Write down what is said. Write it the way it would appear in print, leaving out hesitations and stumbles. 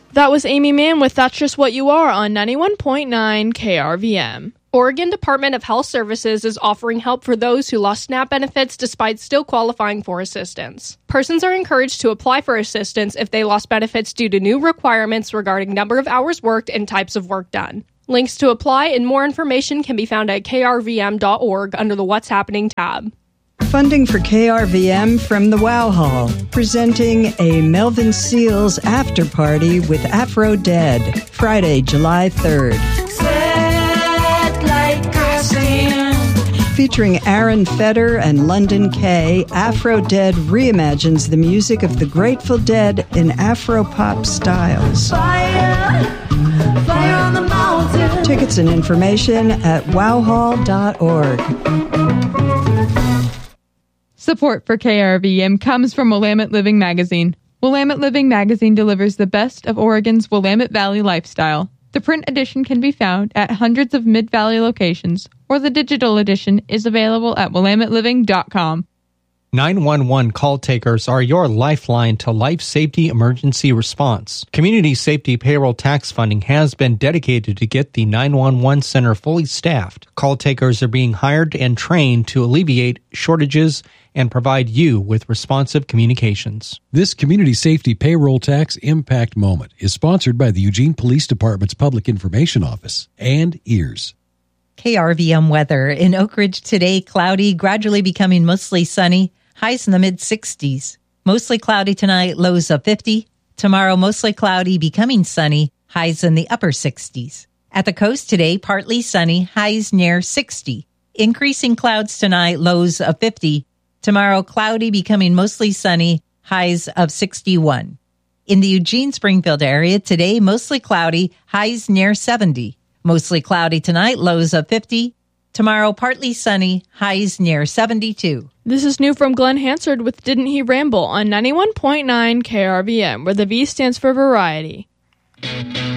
That was Amy Mann with That's Just What You Are on 91.9 KRVM. Oregon Department of Health Services is offering help for those who lost SNAP benefits despite still qualifying for assistance. Persons are encouraged to apply for assistance if they lost benefits due to new requirements regarding number of hours worked and types of work done. Links to apply and more information can be found at krvm.org under the What's Happening tab. Funding for KRVM from the Wow Hall, presenting a Melvin Seals after party with Afro Dead, Friday, July 3rd. Featuring Aaron Fetter and London Kay, Afro Dead reimagines the music of the Grateful Dead in Afro-pop styles. Fire on the mountain. Tickets and information at wowhall.org. Support for KRVM comes from Willamette Living Magazine. Willamette Living Magazine delivers the best of Oregon's Willamette Valley lifestyle. The print edition can be found at hundreds of Mid-Valley locations, or the digital edition is available at WillametteLiving.com. 911 call takers are your lifeline to life safety emergency response. Community Safety Payroll Tax Funding has been dedicated to get the 911 center fully staffed. Call takers are being hired and trained to alleviate shortages and provide you with responsive communications. This Community Safety Payroll Tax Impact Moment is sponsored by the Eugene Police Department's Public Information Office and EARS. KRVM weather. In Oak Ridge today, cloudy, gradually becoming mostly sunny, highs in the mid-60s. Mostly cloudy tonight, lows of 50. Tomorrow, mostly cloudy, becoming sunny, highs in the upper 60s. At the coast today, partly sunny, highs near 60. Increasing clouds tonight, lows of 50. Tomorrow, cloudy, becoming mostly sunny, highs of 61. In the Eugene-Springfield area, today, mostly cloudy, highs near 70. Mostly cloudy tonight, lows of 50. Tomorrow, partly sunny, highs near 72. This is new from Glenn Hansard with Didn't He Ramble on 91.9 KRVM, where the V stands for variety.